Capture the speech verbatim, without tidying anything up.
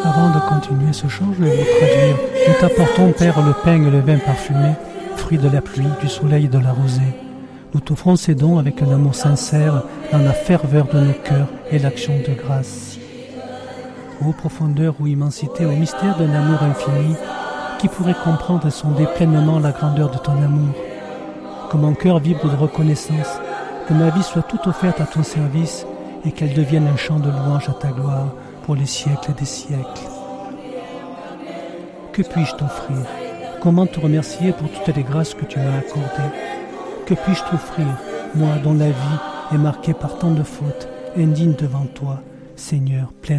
Avant de continuer ce chant, je vais vous traduire. Nous t'apportons, Père, le pain et le vin parfumés, fruits de la pluie, du soleil et de la rosée. Nous t'offrons ces dons avec un amour sincère dans la ferveur de nos cœurs et l'action de grâce. Ô profondeur ou immensité, au mystère d'un amour infini, qui pourrait comprendre et sonder pleinement la grandeur de ton amour. Que mon cœur vibre de reconnaissance, que ma vie soit toute offerte à ton service et qu'elle devienne un chant de louange à ta gloire pour les siècles des siècles. Que puis-je t'offrir? Comment te remercier pour toutes les grâces que tu m'as accordées? Que puis-je t'offrir, moi dont la vie est marquée par tant de fautes, indigne devant toi, Seigneur, plein